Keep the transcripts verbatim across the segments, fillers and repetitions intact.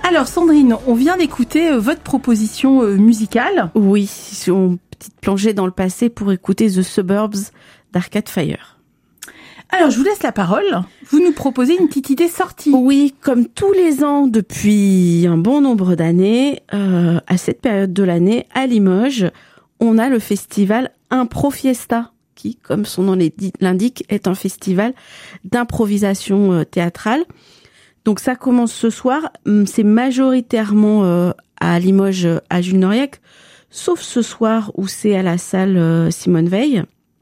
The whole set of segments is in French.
Alors Sandrine, on vient d'écouter euh, votre proposition euh, musicale. Oui, une petite plongée dans le passé pour écouter The Suburbs d'Arcade Fire. Alors je vous laisse la parole. Vous nous proposez une petite idée sortie. Oui, comme tous les ans depuis un bon nombre d'années, euh, à cette période de l'année, à Limoges, on a le festival Impro Fiesta, qui, comme son nom l'indique, est un festival d'improvisation euh, théâtrale. Donc ça commence ce soir, c'est majoritairement euh, à Limoges, à Jules Noriac, sauf ce soir où c'est à la salle euh, Simone Veil.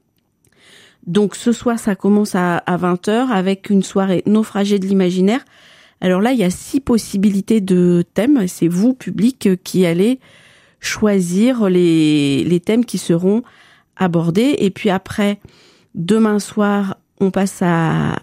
Donc ce soir, ça commence à, à vingt heures avec une soirée naufragée de l'imaginaire. Alors là, il y a six possibilités de thèmes. C'est vous, public, qui allez choisir les, les thèmes qui seront abordés. Et puis après, demain soir, on passe à...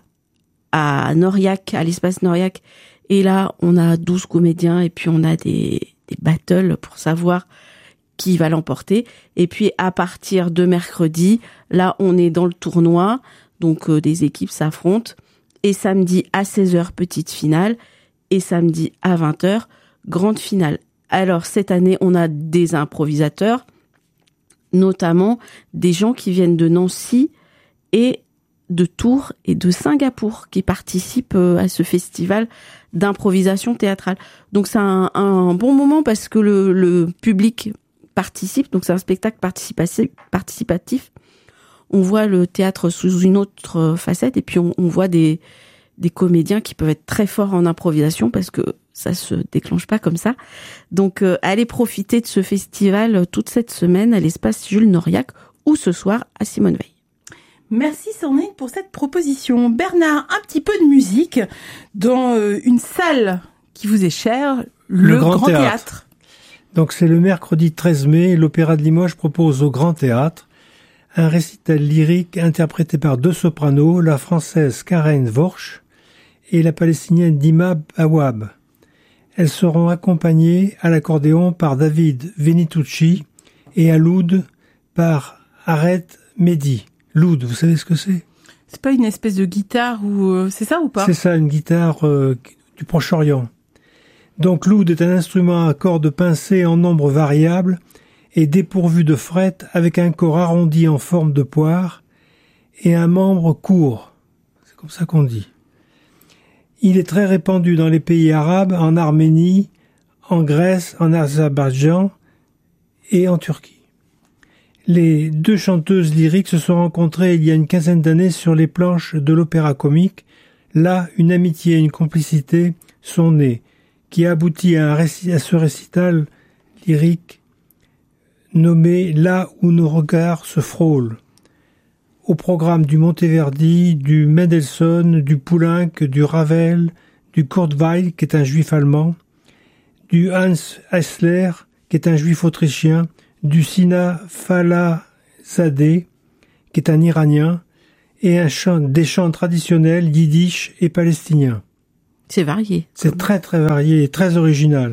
à Noriac, à l'espace Noriac. Et là, on a douze comédiens et puis on a des, des battles pour savoir qui va l'emporter. Et puis, à partir de mercredi, là, on est dans le tournoi. Donc, euh, des équipes s'affrontent. Et samedi, à seize heures, petite finale. Et samedi, à vingt heures, grande finale. Alors, cette année, on a des improvisateurs, notamment des gens qui viennent de Nancy et de Tours et de Singapour qui participent à ce festival d'improvisation théâtrale. Donc c'est un, un bon moment parce que le, le public participe, donc c'est un spectacle participatif, participatif. On voit le théâtre sous une autre facette et puis on, on voit des, des comédiens qui peuvent être très forts en improvisation parce que ça se déclenche pas comme ça. Donc euh, allez profiter de ce festival toute cette semaine à l'espace Jules Noriac ou ce soir à Simone Veil. Merci Sandrine pour cette proposition. Bernard, un petit peu de musique dans euh, une salle qui vous est chère, le, le Grand, Grand Théâtre. Théâtre. Donc c'est le mercredi treize mai, l'Opéra de Limoges propose au Grand Théâtre un récital lyrique interprété par deux sopranos, la française Karen Worsch et la palestinienne Dima Awab. Elles seront accompagnées à l'accordéon par David Venitucci et à l'oud par Aret Mehdi. L'oud, vous savez ce que c'est ? C'est pas une espèce de guitare ou euh, c'est ça ou pas ? C'est ça, une guitare euh, du Proche-Orient. Donc l'oud est un instrument à cordes pincées en nombre variable et dépourvu de frettes avec un corps arrondi en forme de poire et un membre court. C'est comme ça qu'on dit. Il est très répandu dans les pays arabes, en Arménie, en Grèce, en Azerbaïdjan et en Turquie. Les deux chanteuses lyriques se sont rencontrées il y a une quinzaine d'années sur les planches de l'opéra comique. Là, une amitié et une complicité sont nées, qui a abouti à, un réci- à ce récital lyrique nommé « Là où nos regards se frôlent ». Au programme du Monteverdi, du Mendelssohn, du Poulenc, du Ravel, du Kurt Weill, qui est un juif allemand, du Hans Eisler, qui est un juif autrichien, du Sina Falahzadeh, qui est un Iranien, et un chant, des chants traditionnels yiddish et palestiniens. C'est varié. C'est très très varié et très original.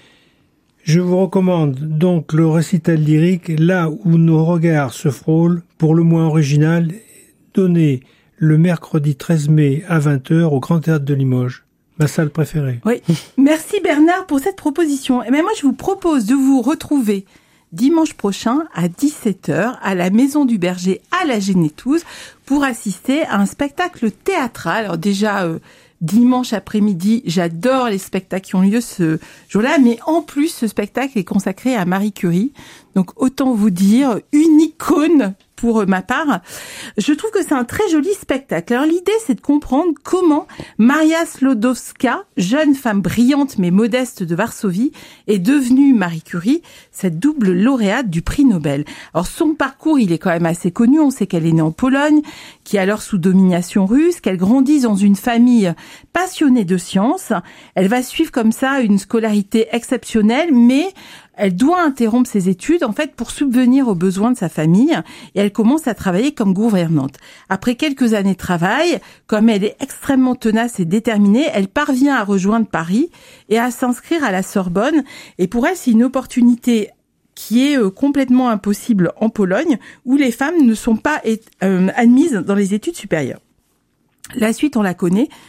Je vous recommande donc le récital lyrique « Là où nos regards se frôlent », pour le moins original, donné le mercredi treize mai à vingt heures au Grand Théâtre de Limoges. Ma salle préférée. Oui. Merci Bernard pour cette proposition. Et bien moi je vous propose de vous retrouver dimanche prochain à dix-sept heures à la Maison du Berger à la Génétouse pour assister à un spectacle théâtral. Alors déjà euh, dimanche après-midi, j'adore les spectacles qui ont lieu ce jour-là, mais en plus ce spectacle est consacré à Marie Curie. Donc autant vous dire une icône pour ma part. Je trouve que c'est un très joli spectacle. Alors l'idée, c'est de comprendre comment Maria Sklodowska, jeune femme brillante mais modeste de Varsovie, est devenue Marie Curie, cette double lauréate du prix Nobel. Alors son parcours, il est quand même assez connu. On sait qu'elle est née en Pologne, qui est alors sous domination russe, qu'elle grandit dans une famille passionnée de sciences. Elle va suivre comme ça une scolarité exceptionnelle, mais elle doit interrompre ses études, en fait, pour subvenir aux besoins de sa famille, et elle commence à travailler comme gouvernante. Après quelques années de travail, comme elle est extrêmement tenace et déterminée, elle parvient à rejoindre Paris et à s'inscrire à la Sorbonne. Et pour elle, c'est une opportunité qui est complètement impossible en Pologne, où les femmes ne sont pas euh, admises dans les études supérieures. La suite, on la connaît.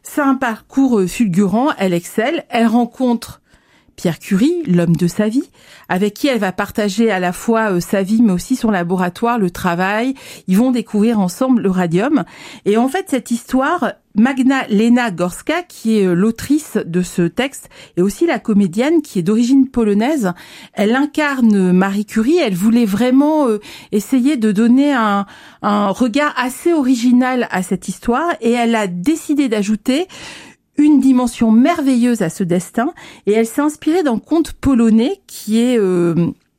C'est un parcours fulgurant, elle excelle, elle rencontre Pierre Curie, l'homme de sa vie, avec qui elle va partager à la fois euh, sa vie mais aussi son laboratoire, le travail. Ils vont découvrir ensemble le radium. Et en fait, cette histoire, Magdalena Gorska, qui est euh, l'autrice de ce texte, et aussi la comédienne qui est d'origine polonaise, elle incarne Marie Curie. Elle voulait vraiment euh, essayer de donner un, un regard assez original à cette histoire et elle a décidé d'ajouter une dimension merveilleuse à ce destin, et elle s'est inspirée d'un conte polonais qui est euh,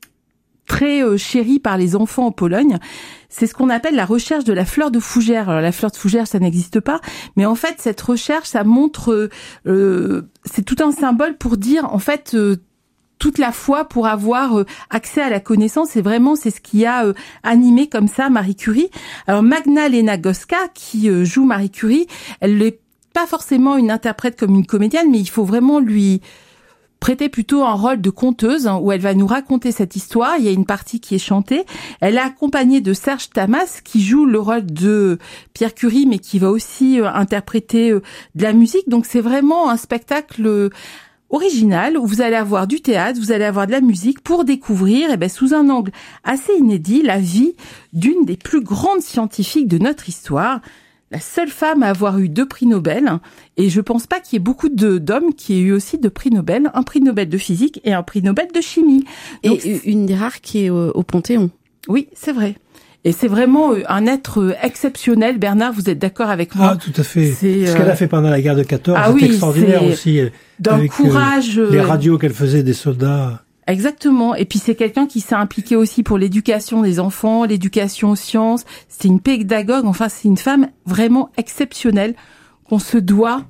très euh, chéri par les enfants en Pologne. C'est ce qu'on appelle la recherche de la fleur de fougère. Alors la fleur de fougère, ça n'existe pas, mais en fait cette recherche, ça montre, euh, euh, c'est tout un symbole pour dire en fait euh, toute la foi pour avoir euh, accès à la connaissance, et vraiment c'est ce qui a euh, animé comme ça Marie Curie. Alors Magdalena Gorska qui euh, joue Marie Curie, elle l'est pas forcément une interprète comme une comédienne, mais il faut vraiment lui prêter plutôt un rôle de conteuse, hein, où elle va nous raconter cette histoire. Il y a une partie qui est chantée. Elle est accompagnée de Serge Tamas, qui joue le rôle de Pierre Curie, mais qui va aussi euh, interpréter euh, de la musique. Donc c'est vraiment un spectacle euh, original, où vous allez avoir du théâtre, vous allez avoir de la musique pour découvrir, eh ben, sous un angle assez inédit, la vie d'une des plus grandes scientifiques de notre histoire. La seule femme à avoir eu deux prix Nobel, et je pense pas qu'il y ait beaucoup de, d'hommes qui aient eu aussi deux prix Nobel, un prix Nobel de physique et un prix Nobel de chimie. Donc, et une des rares qui est au, au Panthéon. Oui, c'est vrai. Et c'est vraiment un être exceptionnel. Bernard, vous êtes d'accord avec moi? Ah, tout à fait. C'est, Ce euh... qu'elle a fait pendant la guerre de quatorze, ah, c'est oui, extraordinaire c'est aussi. D'un avec courage. Euh, les radios qu'elle faisait des soldats. Exactement. Et puis c'est quelqu'un qui s'est impliqué aussi pour l'éducation des enfants, l'éducation aux sciences. C'est une pédagogue. Enfin, c'est une femme vraiment exceptionnelle qu'on se doit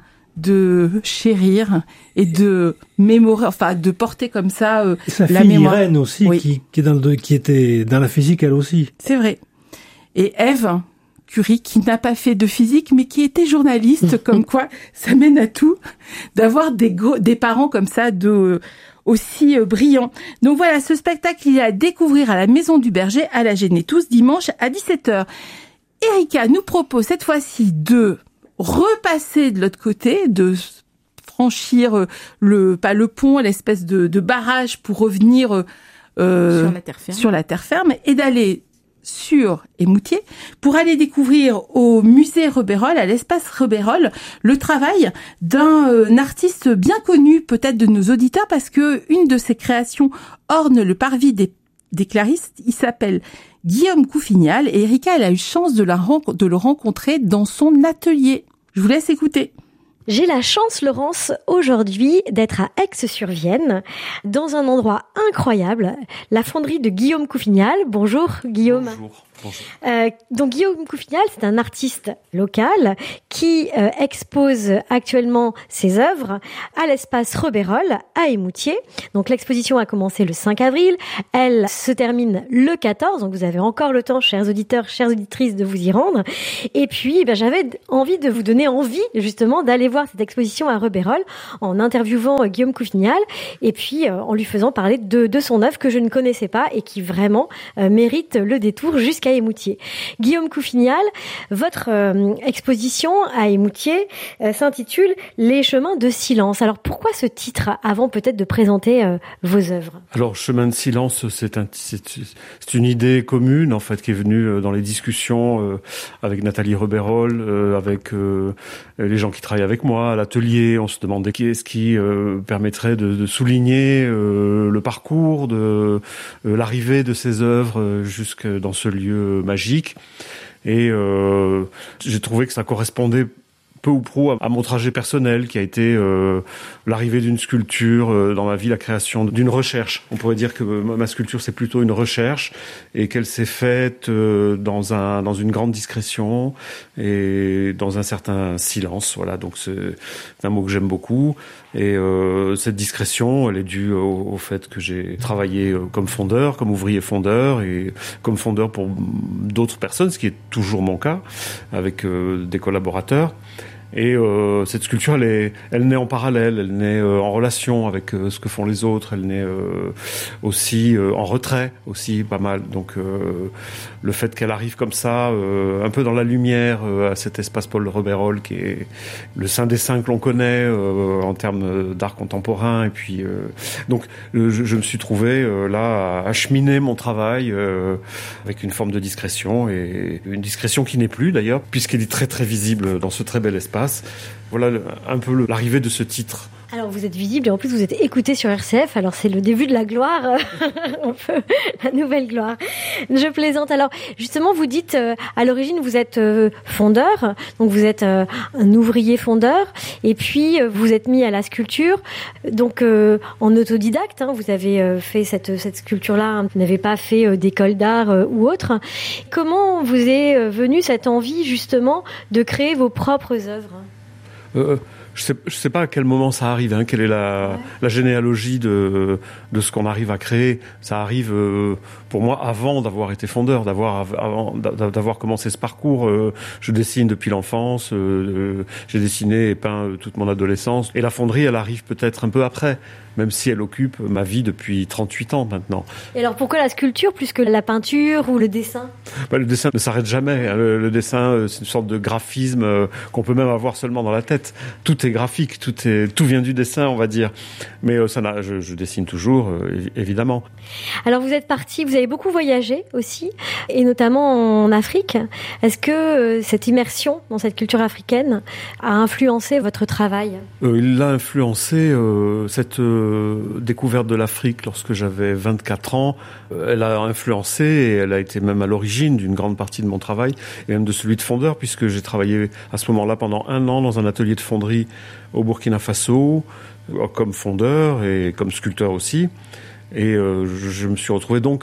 de chérir et de mémorer, enfin de porter comme ça euh, et sa la fille mémoire. Irène aussi, oui. qui, qui, est dans le, qui était dans la physique elle aussi. C'est vrai. Et Ève Curie, qui n'a pas fait de physique, mais qui était journaliste, comme quoi ça mène à tout, d'avoir des, gros, des parents comme ça de aussi euh, brillants. Donc voilà, ce spectacle, il est à découvrir à la Maison du Berger, à la Génétouze, dimanche à dix-sept heures. Erika nous propose cette fois-ci de repasser de l'autre côté, de franchir le, pas le pont, l'espèce de, de barrage pour revenir euh, sur la terre ferme, sur la terre ferme et d'aller sur Émoutier pour aller découvrir au musée Rebérol, à l'espace Rebérol, le travail d'un euh, artiste bien connu peut-être de nos auditeurs, parce que une de ses créations orne le parvis des, des Claristes. Il s'appelle Guillaume Couffignal et Erika, elle a eu chance de, la ren- de le rencontrer dans son atelier. Je vous laisse écouter. J'ai la chance, Laurence, aujourd'hui d'être à Aix-sur-Vienne, dans un endroit incroyable, la fonderie de Guillaume Couffignal. Bonjour Guillaume. Bonjour. Bonjour. Euh, donc Guillaume Couffignal, c'est un artiste local qui euh, expose actuellement ses œuvres à l'espace Rebérol à Émoutier. Donc l'exposition a commencé le cinq avril, elle se termine le quatorze, donc vous avez encore le temps, chers auditeurs, chères auditrices, de vous y rendre. Et puis ben, j'avais envie de vous donner envie justement d'aller voir cette exposition à Rebérol en interviewant euh, Guillaume Couffignal et puis euh, en lui faisant parler de, de son œuvre que je ne connaissais pas et qui vraiment euh, mérite le détour jusqu'à Émoutier. Guillaume Couffignal, votre euh, exposition à Émoutier euh, s'intitule Les chemins de silence. Alors pourquoi ce titre avant peut-être de présenter euh, vos œuvres? Alors Chemin de silence, c'est, un, c'est, c'est une idée commune en fait qui est venue dans les discussions euh, avec Nathalie Rebérol, euh, avec euh, les gens qui travaillent avec moi à l'atelier. On se demandait qui est-ce qui euh, permettrait de, de souligner euh, le parcours, de euh, l'arrivée de ces œuvres euh, jusque dans ce lieu magique, et euh, j'ai trouvé que ça correspondait peu ou prou à mon trajet personnel qui a été euh, l'arrivée d'une sculpture euh, dans ma vie, la création d'une recherche. On pourrait dire que ma sculpture c'est plutôt une recherche et qu'elle s'est faite euh, dans un dans une grande discrétion et dans un certain silence. Voilà, donc c'est un mot que j'aime beaucoup. Et euh, cette discrétion, elle est due au, au fait que j'ai travaillé comme fondeur, comme ouvrier fondeur et comme fondeur pour d'autres personnes, ce qui est toujours mon cas, avec euh, des collaborateurs. Et euh, cette sculpture, elle, est, elle naît en parallèle, elle naît euh, en relation avec euh, ce que font les autres, elle naît euh, aussi euh, en retrait, aussi pas mal. Donc euh, le fait qu'elle arrive comme ça, euh, un peu dans la lumière, euh, à cet espace Paul Rebérol, qui est le saint des saints que l'on connaît euh, en termes d'art contemporain. Et puis euh, donc je, je me suis trouvé euh, là à acheminer mon travail euh, avec une forme de discrétion, et une discrétion qui n'est plus d'ailleurs, puisqu'elle est très très visible dans ce très bel espace. Voilà un peu l'arrivée de ce titre. Alors vous êtes visible et en plus vous êtes écouté sur R C F, alors c'est le début de la gloire, un peu la nouvelle gloire. Je plaisante. Alors justement vous dites euh, à l'origine vous êtes euh, fondeur, donc vous êtes euh, un ouvrier fondeur, et puis euh, vous êtes mis à la sculpture, donc euh, en autodidacte, hein, vous avez euh, fait cette, cette sculpture-là, hein, vous n'avez pas fait euh, d'école d'art euh, ou autre. Comment vous est euh, venue cette envie justement de créer vos propres œuvres ? euh... Je sais, je sais pas à quel moment ça arrive, hein, quelle est la, ouais. la généalogie de, de ce qu'on arrive à créer. Ça arrive, euh, pour moi, avant d'avoir été fondeur, d'avoir, avant, d'avoir commencé ce parcours. Euh, je dessine depuis l'enfance, euh, j'ai dessiné et peint toute mon adolescence. Et la fonderie, elle arrive peut-être un peu après, même si elle occupe ma vie depuis trente-huit ans maintenant. Et alors pourquoi la sculpture plus que la peinture ou le dessin ? Bah, le dessin ne s'arrête jamais. Le, le dessin, c'est une sorte de graphisme euh, qu'on peut même avoir seulement dans la tête. Tout est graphique, tout est, tout vient du dessin, on va dire. Mais euh, ça n'a, je, je dessine toujours, euh, évidemment. Alors vous êtes parti, vous avez beaucoup voyagé aussi, et notamment en Afrique. Est-ce que euh, cette immersion dans cette culture africaine a influencé votre travail ? euh, Il l'a influencé, euh, cette euh, découverte de l'Afrique lorsque j'avais vingt-quatre ans. Euh, elle a influencé et elle a été même à l'origine d'une grande partie de mon travail, et même de celui de fondeur, puisque j'ai travaillé à ce moment-là pendant un an dans un atelier de fonderie au Burkina Faso, comme fondeur et comme sculpteur aussi. Et euh, je me suis retrouvé donc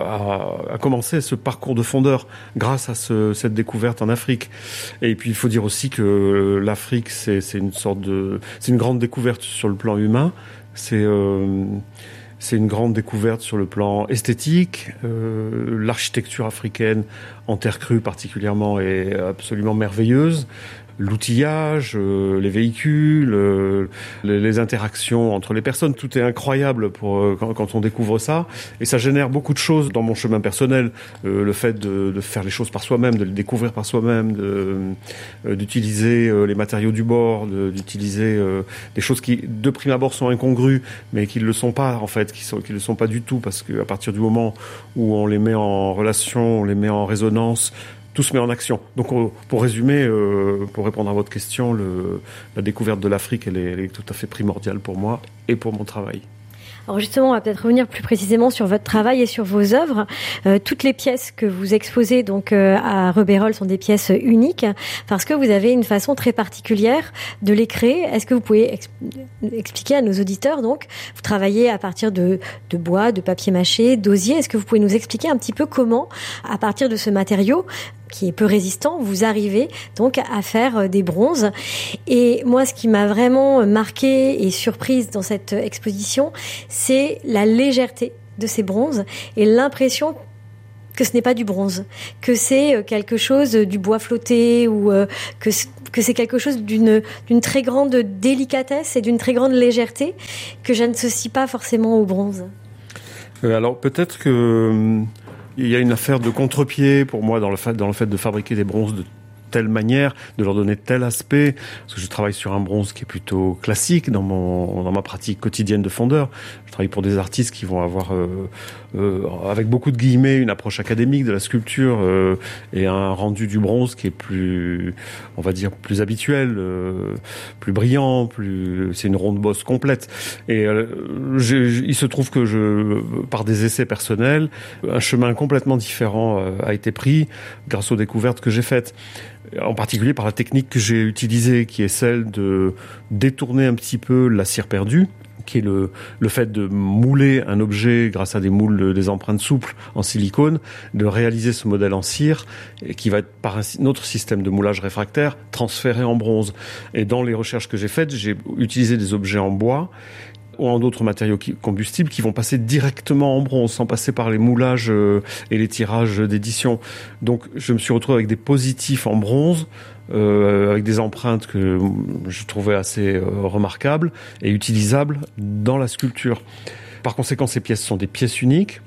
à, à commencer ce parcours de fondeur grâce à ce, cette découverte en Afrique. Et puis il faut dire aussi que l'Afrique, c'est, c'est une sorte de, c'est une grande découverte sur le plan humain. C'est euh, c'est une grande découverte sur le plan esthétique. Euh, l'architecture africaine, en terre crue particulièrement, est absolument merveilleuse. L'outillage, euh, les véhicules, euh, les, les interactions entre les personnes, tout est incroyable pour euh, quand, quand on découvre ça, et ça génère beaucoup de choses dans mon chemin personnel. Euh, le fait de, de faire les choses par soi-même, de les découvrir par soi-même, de, euh, d'utiliser euh, les matériaux du bord, de, d'utiliser euh, des choses qui, de prime abord, sont incongrues, mais qui ne le sont pas en fait, qui sont, qui le sont pas du tout, parce qu'à partir du moment où on les met en relation, on les met en résonance, tout se met en action. Donc, pour résumer, euh, pour répondre à votre question, le, la découverte de l'Afrique, elle est, elle est tout à fait primordiale pour moi et pour mon travail. Alors justement, on va peut-être revenir plus précisément sur votre travail et sur vos œuvres. Euh, toutes les pièces que vous exposez donc euh, à Rebérol sont des pièces uniques parce que vous avez une façon très particulière de les créer. Est-ce que vous pouvez ex- expliquer à nos auditeurs, donc, vous travaillez à partir de, de bois, de papier mâché, d'osier. Est-ce que vous pouvez nous expliquer un petit peu comment, à partir de ce matériau qui est peu résistant, vous arrivez donc à faire des bronzes. Et moi, ce qui m'a vraiment marquée et surprise dans cette exposition, c'est la légèreté de ces bronzes et l'impression que ce n'est pas du bronze, que c'est quelque chose du bois flotté ou que que c'est quelque chose d'une d'une très grande délicatesse et d'une très grande légèreté que je n'associe pas forcément au bronze. Euh, alors peut-être que il y a une affaire de contre-pied pour moi dans le fait, dans le fait de fabriquer des bronzes de telle manière, de leur donner tel aspect, parce que je travaille sur un bronze qui est plutôt classique dans mon dans ma pratique quotidienne de fondeur. Je travaille pour des artistes qui vont avoir euh, euh, avec beaucoup de guillemets une approche académique de la sculpture euh, et un rendu du bronze qui est plus, on va dire, plus habituel, euh, plus brillant, plus c'est une ronde bosse complète. Et euh, j'ai, il se trouve que je, par des essais personnels, un chemin complètement différent euh, a été pris grâce aux découvertes que j'ai faites. En particulier par la technique que j'ai utilisée, qui est celle de détourner un petit peu la cire perdue, qui est le, le fait de mouler un objet grâce à des moules, des empreintes souples en silicone, de réaliser ce modèle en cire, et qui va être par un autre système de moulage réfractaire transféré en bronze. Et dans les recherches que j'ai faites, j'ai utilisé des objets en bois ou en d'autres matériaux qui, combustibles qui vont passer directement en bronze, sans passer par les moulages euh, et les tirages d'édition. Donc je me suis retrouvé avec des positifs en bronze, euh, avec des empreintes que je trouvais assez euh, remarquables et utilisables dans la sculpture. Par conséquent, ces pièces sont des pièces uniques.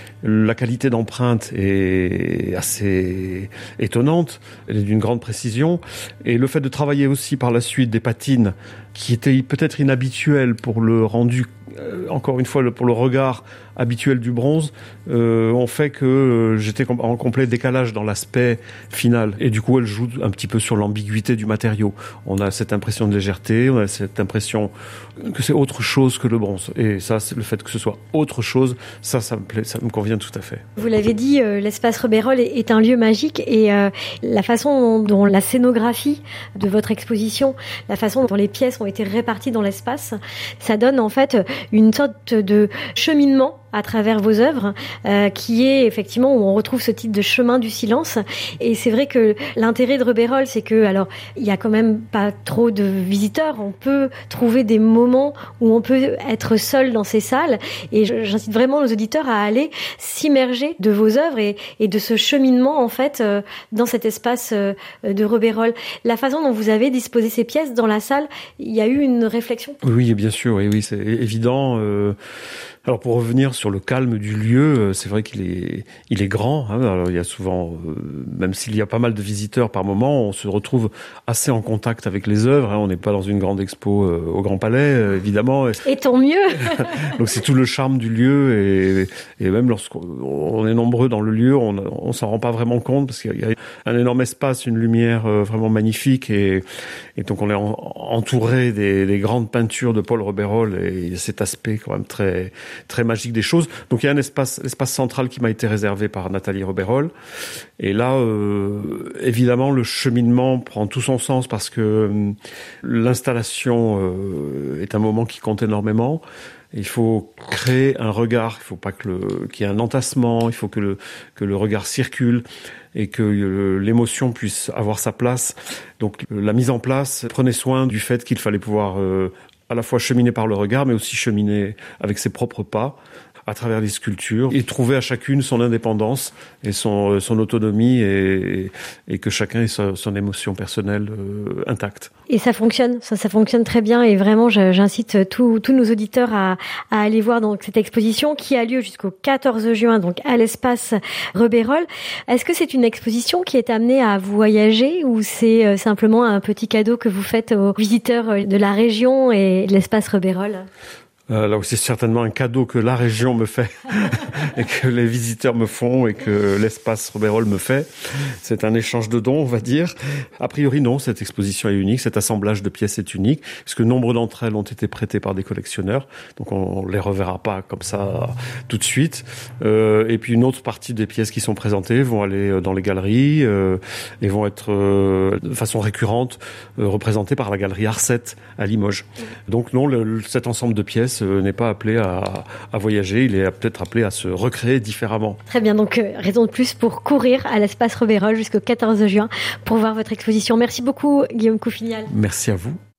La qualité d'empreinte est assez étonnante, elle est d'une grande précision, et le fait de travailler aussi par la suite des patines qui étaient peut-être inhabituelles pour le rendu, euh, encore une fois pour le regard habituel du bronze, euh, ont fait que euh, j'étais en complet décalage dans l'aspect final, et du coup elle joue un petit peu sur l'ambiguïté du matériau. On a cette impression de légèreté, on a cette impression que c'est autre chose que le bronze, et ça, c'est le fait que ce soit autre chose, ça, ça me plaît, ça me convient tout à fait. Vous l'avez dit, euh, l'espace Rebérol est, est un lieu magique, et euh, la façon dont, dont la scénographie de votre exposition, la façon dont les pièces ont été réparties dans l'espace, ça donne en fait une sorte de cheminement à travers vos œuvres, euh, qui est effectivement où on retrouve ce titre de chemin du silence. Et c'est vrai que l'intérêt de Rebérol, c'est que, alors, il y a quand même pas trop de visiteurs. On peut trouver des moments où on peut être seul dans ces salles. Et j'incite vraiment nos auditeurs à aller s'immerger de vos œuvres et, et de ce cheminement, en fait, euh, dans cet espace euh, de Rebérol. La façon dont vous avez disposé ces pièces dans la salle, il y a eu une réflexion? Oui, bien sûr, oui, oui, c'est évident. Euh... Alors pour revenir sur le calme du lieu, c'est vrai qu'il est, il est grand. Hein. Alors il y a souvent, euh, même s'il y a pas mal de visiteurs par moment, on se retrouve assez en contact avec les œuvres. Hein. On n'est pas dans une grande expo euh, au Grand Palais, euh, évidemment. Et tant mieux. Donc c'est tout le charme du lieu, et, et même lorsqu'on est nombreux dans le lieu, on, on s'en rend pas vraiment compte parce qu'il y a un énorme espace, une lumière euh, vraiment magnifique, et, et donc on est en, entouré des, des grandes peintures de Paul Rebérol, et il y a cet aspect quand même très très magique des choses. Donc il y a un espace, l'espace central qui m'a été réservé par Nathalie Rebérol. Et là, euh, évidemment, le cheminement prend tout son sens parce que euh, l'installation euh, est un moment qui compte énormément. Il faut créer un regard, il faut pas que le, qu'il y ait un entassement, il faut que le, que le regard circule et que le, l'émotion puisse avoir sa place. Donc la mise en place prenait soin du fait qu'il fallait pouvoir euh, à la fois cheminer par le regard, mais aussi cheminer avec ses propres pas, à travers les sculptures, et trouver à chacune son indépendance et son, son autonomie, et, et que chacun ait sa, son émotion personnelle euh, intacte. Et ça fonctionne, ça, ça fonctionne très bien, et vraiment j'incite tous tous nos auditeurs à, à aller voir donc cette exposition qui a lieu jusqu'au quatorze juin, donc à l'espace Rebérol. Est-ce que c'est une exposition qui est amenée à voyager, ou c'est simplement un petit cadeau que vous faites aux visiteurs de la région et de l'espace Rebérol? Euh, là aussi, c'est certainement un cadeau que la région me fait et que les visiteurs me font et que l'espace Rebérol me fait. C'est un échange de dons, on va dire. A priori, non, cette exposition est unique, cet assemblage de pièces est unique, puisque nombre d'entre elles ont été prêtées par des collectionneurs, donc on les reverra pas comme ça tout de suite. Euh, et puis une autre partie des pièces qui sont présentées vont aller dans les galeries euh, et vont être euh, de façon récurrente euh, représentées par la galerie Arset à Limoges. Donc non, le, cet ensemble de pièces n'est pas appelé à, à voyager, il est peut-être appelé à se recréer différemment. Très bien, donc euh, raison de plus pour courir à l'espace Rebérol jusqu'au quatorze juin pour voir votre exposition. Merci beaucoup Guillaume Couffignal. Merci à vous.